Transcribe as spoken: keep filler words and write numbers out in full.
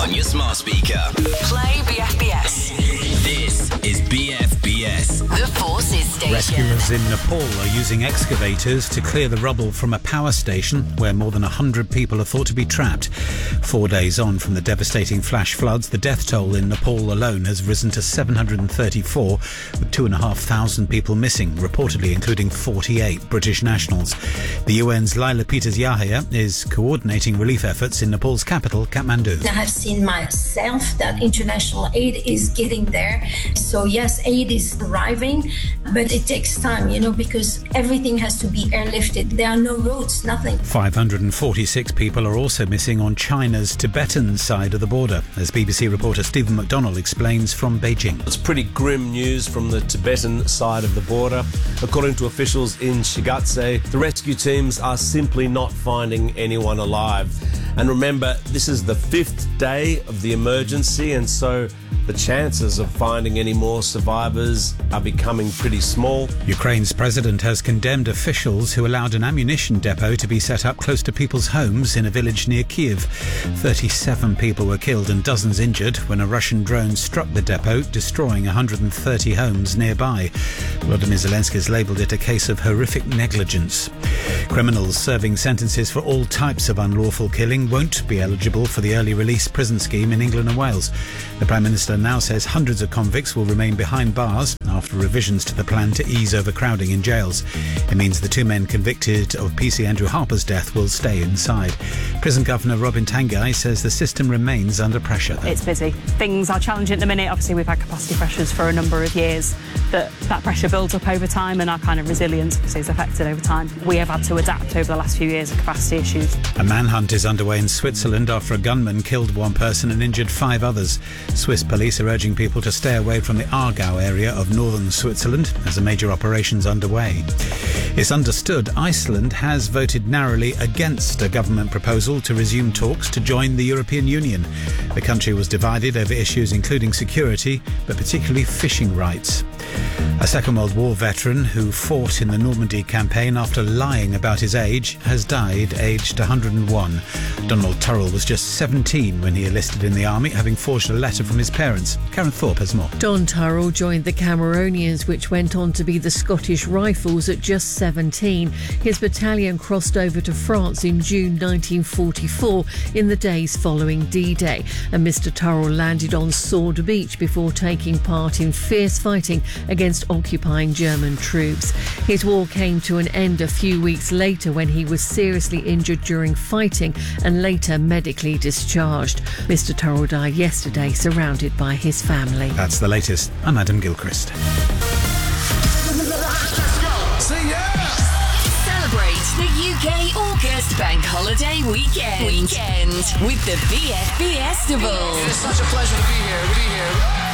on your smart speaker. Play B F B S. This is B F B S. The Forces Station. Rescuers in Nepal are using excavators to clear the rubble from a power station where more than one hundred people are thought to be trapped. Four days on from the devastating flash floods, the death toll in Nepal alone has risen to seven hundred thirty-four, with two thousand five hundred people missing, reportedly including forty-eight British nationals. The U N's Laila Peters-Yahya is coordinating relief efforts in Nepal's capital, Kathmandu. I have seen myself that international aid is getting there. So yes, aid is arriving, but it takes time, you know, because everything has to be airlifted. There are no roads, nothing. five hundred forty-six people are also missing on China's Tibetan side of the border, as B B C reporter Stephen McDonnell explains from Beijing. It's pretty grim news from the Tibetan side of the border. According to officials in Shigatse, the rescue teams are simply not finding anyone alive. And remember, this is the fifth day of the emergency, and so the chances of finding any more survivors are becoming pretty small. Ukraine's president has condemned officials who allowed an ammunition depot to be set up close to people's homes in a village near Kyiv. thirty-seven people were killed and dozens injured when a Russian drone struck the depot, destroying one hundred thirty homes nearby. Volodymyr Zelensky has labelled it a case of horrific negligence. Criminals serving sentences for all types of unlawful killing won't be eligible for the early release prison scheme in England and Wales. The Prime Minister now says hundreds of convicts will remain behind bars after revisions to the plan to ease overcrowding in jails. It means the two men convicted of P C Andrew Harper's death will stay inside. Prison Governor Robin Tanguy says the system remains under pressure. It's busy. Things are challenging at the minute. Obviously, we've had capacity pressures for a number of years. That that pressure builds up over time, and our kind of resilience is affected over time. We have had to adapt over the last few years of capacity issues. A manhunt is underway in Switzerland after a gunman killed one person and injured five others. Swiss police are urging people to stay away from the Aargau area of northern Switzerland as a major operation's underway. It's understood Iceland has voted narrowly against a government proposal to resume talks to join the European Union. The country was divided over issues including security, but particularly fishing rights. A Second World War veteran who fought in the Normandy campaign after lying about his age has died aged one hundred and one. Donald Turrell was just seventeen when he enlisted in the army, having forged a letter from his parents. Karen Thorpe has more. Don Turrell joined the Cameronians, which went on to be the Scottish Rifles at just seventeen. His battalion crossed over to France in June nineteen forty-four in the days following D-Day, and Mister Turrell landed on Sword Beach before taking part in fierce fighting against occupying German troops. His war came to an end a few weeks later when he was seriously injured during fighting and later medically discharged. Mister Turrell died yesterday, surrounded by his family. That's the latest. I'm Adam Gilchrist. Say yeah! Celebrate the U K August Bank Holiday Weekend. Weekend with the B F B Festival. It's such a pleasure to be here. To be here.